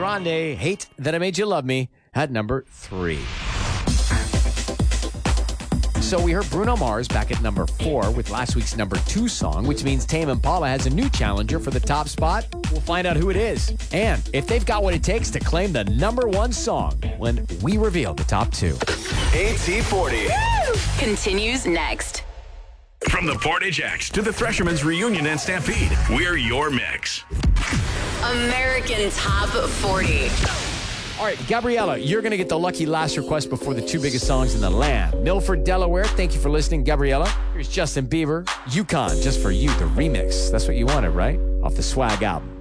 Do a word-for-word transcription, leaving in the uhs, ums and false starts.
Grande, Hate That I Made You Love Me, at number three. So we heard Bruno Mars back at number four with last week's number two song, which means Tame Impala has a new challenger for the top spot. We'll find out who it is and if they've got what it takes to claim the number one song when we reveal the top two. A T forty Woo! Continues next. From the Portage X to the Threshermen's Reunion and Stampede, we're your mix. American Top forty. All right, Gabriella, you're going to get the lucky last request before the two biggest songs in the land. Milford, Delaware, thank you for listening, Gabriella. Here's Justin Bieber, Yukon, Just For You, the remix. That's what you wanted, right? Off the Swag album.